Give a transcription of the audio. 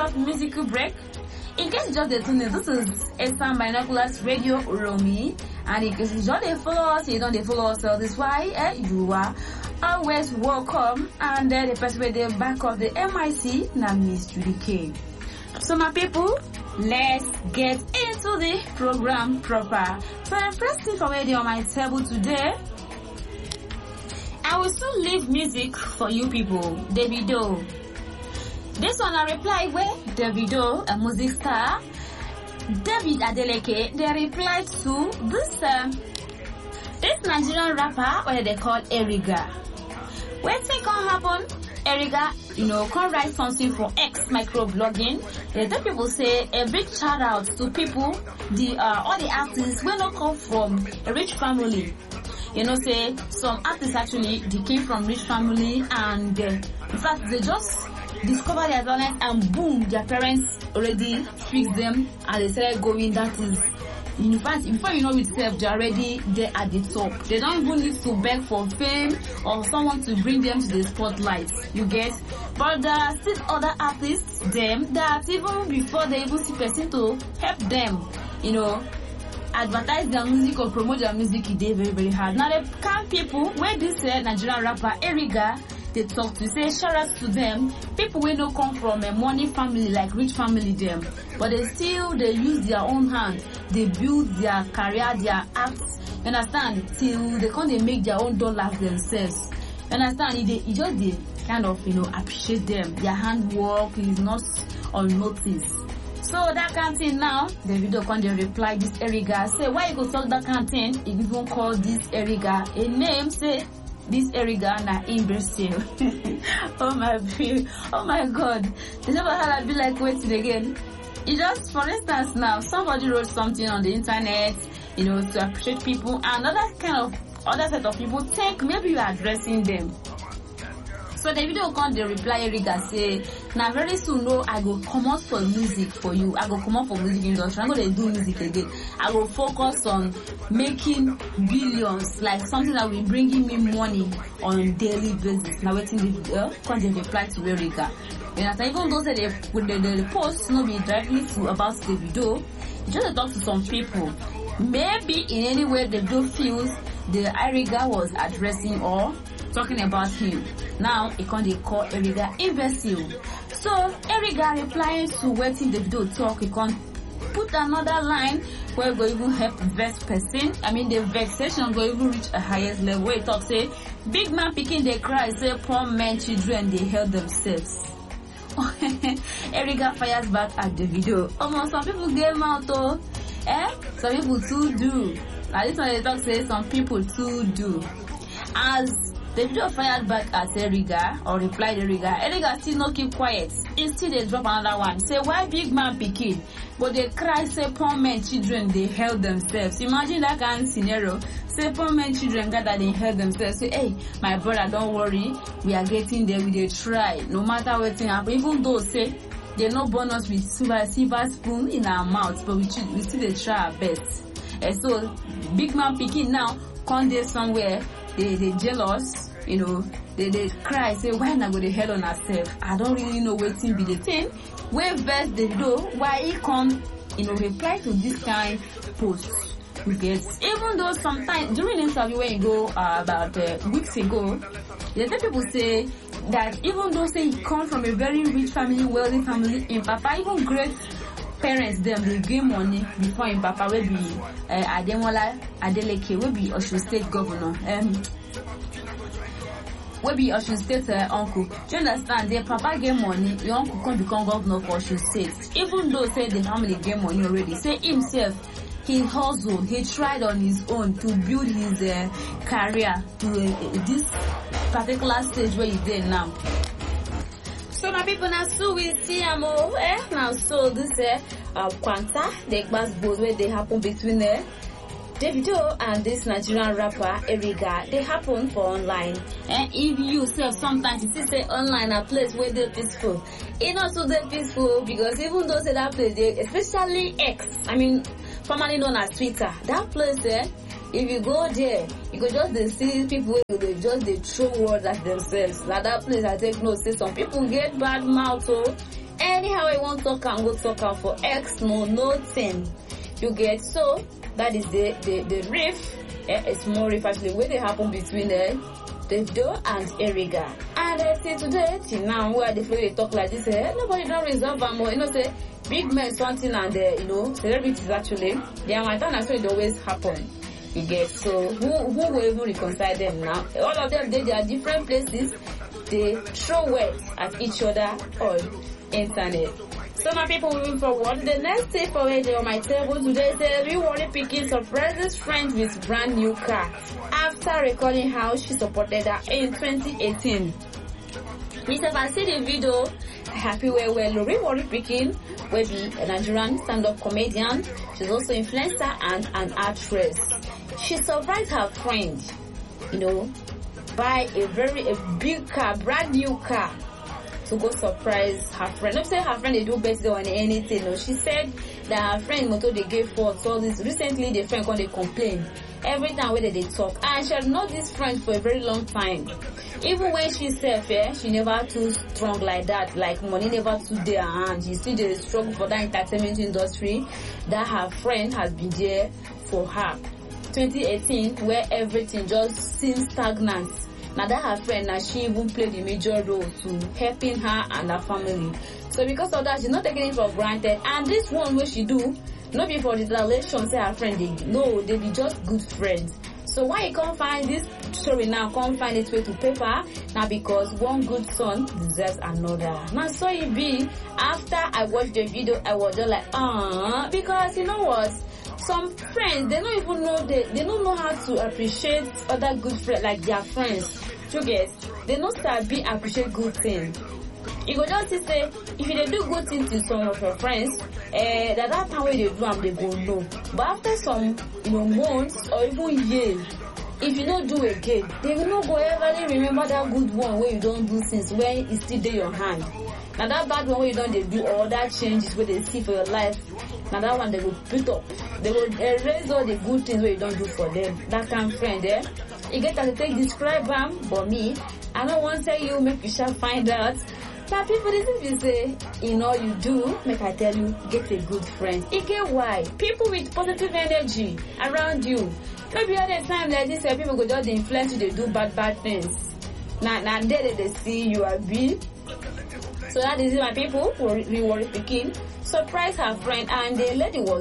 short musical break. In case you just tune in, this is Esan Binoculars Radio Uromi, and in case you don't follow us, you don't follow us, so this why you are always welcome. And the person with the back of the MIC, now Miss Judy K. So my people, let's get into the program proper. So the first thing for me on my table today, I will still leave music for you people. Davido. This one I reply where Davido, a music star, David Adeleke, they replied to this Nigerian rapper, what they call Eriga. When things can happen, Eriga, can write something for X microblogging. The people say a big shout out to people, all the artists will not come from a rich family. Say some artists actually they came from rich family, and in fact they just discover their talent and boom, their parents already fixed them and they started going. That is, in fact, before you know itself, they're already there at the top. They don't even need to beg for fame or someone to bring them to the spotlight. You get? But there are still other artists, that even before they even see person to help them, advertise their music or promote their music, it is very, very hard. Now the kind people where this Nigerian rapper Eriga, they talk to say shout out to them, people will not come from a money family like rich family them, but they use their own hand, they build their career, their acts, you understand, till they make their own dollars themselves. You understand? It just they kind of appreciate them. Their handwork is not unnoticed. So that kind of thing now, the video can reply this Eriga, say why you go talk that kind of thing if you even call this Eriga a name, say this Eriga na imbecile. Oh my god. They never had I be like waiting again. It just, for instance now, somebody wrote something on the internet, to appreciate people, and other set of people think maybe you are addressing them. So the video can reply Eriga say, now very soon I go come out for music for you. I go come out for music industry. I'm gonna do music again. I will focus on making billions, like something that will bringing me money on a daily basis. Now waiting the video can reply to Eriga. And even though the post not be directly to about the video, just talk to some people. Maybe in any way the video feels the Eriga was addressing or talking about him. Now he can't call Eriga imbecile. So Eriga replying to waiting the video talk, he can put another line where we go even help vex person. The vexation go even reach a highest level. Where he talk say, big man picking they cry, say poor men, children, they help themselves. Eriga fires back at the video. Some people get mad though. Some people too do. Now this one they talk say some people too do. As the video fired back at Eriga, or replied Eriga still not keep quiet. Instead they drop another one. Say why big man picking? But they cry, say poor men, children, they help themselves. Imagine that kind of scenario. Say poor men, children, gather, they help themselves. Say, hey, my brother, don't worry. We are getting there. We they try. No matter what thing happen. Even though, say, they no born us with silver spoon in our mouth, but we still they try our best. So, big man picking now, come there somewhere, they jealous, they cry, say, why not go to hell on ourselves? I don't really know what thing be the thing. Where verse they do, why he come, reply to this kind post. Because even though sometimes during the interview when you go about weeks ago, the people say that even though say he comes from a very rich family, wealthy family, in Papa, even great parents them they gain money before in Papa will be Ademola Adeleke will be Osun State governor. Will be Osun State uncle. Do you understand? Their Papa get money, your uncle can become governor for Osun State. Even though say the family get money already, say himself he hustled, he tried on his own to build his career to this particular stage where he's there now. So my people now so we see now so this Quanta the class both where they happen between Davido and this Nigerian rapper Eriga, they happen for online. And if you self sometimes you see say online a place where they're peaceful. It's not so they're peaceful because even though say that place they, especially X, formerly known as Twitter, that place there, if you go there, you could just see people they just they throw words at themselves. Like that place I take note say some people get bad mouth and anyhow I want talk am, go talk am for X, no thing. You get, so that is the riff, a small riff actually wey dey happen between Davido and Eriga. And till today, till now, where the flow talk like this, nobody don't resolve am. You know, say big men something and celebrities actually, their matter actually it always happen. You get, so who will even reconcile them now? All of them, they are different places. They throw words at each other on internet. So my people, moving forward, the next thing for on my table today is the Warri Pikin surprises friends with brand new car after recalling how she supported her in 2018. Mr. I see the video, happy well Warri Pikin will be a Nigerian stand-up comedian. She's also influencer and an actress. She surprised her friend, buy a big car, brand new car, to go surprise her friend. Don't say her friend they do birthday or anything. No, she said that her friend motor they gave for all this. Recently, the friend when they complain every time when they talk, and she had known this friend for a very long time. Even when she self, she never too strong like that. Like money never too there her hand. She still the struggle for that entertainment industry. That her friend has been there for her. 2018, where everything just seems stagnant. Now that her friend, now she even played a major role to helping her and her family. So because of that, she's not taking it for granted. And this one what she do, not be for the relation, say her friend, they be just good friends. So why you can't find this story now, can't find its way to paper, now because one good son deserves another. Now so it be, after I watched the video, I was just like, because you know what? Some friends, they don't even know, they don't know how to appreciate other good friends, like their friends. You guys, they don't start be appreciate good things. You go just say, if you do good things to some of your friends, that time when they do them, they go no. But after some, months or even years, if you don't do again, they will not go ever remember that good one where you don't do things when it's still in your hand. Now that bad one where you don't do all that changes where they see for your life. Now that one they will put up. They will erase all the good things where you don't do for them. That kind of friend, You get to take describe them, but me, I don't want to tell you, make you shall find out. Now people, this is you say, in all you do, make I tell you, get a good friend. You get why? People with positive energy around you. Maybe at a time like this, people go just influence you, they do bad things. Now they see you are big. So that is my people, Warri Pikin surprise her friend, and the lady was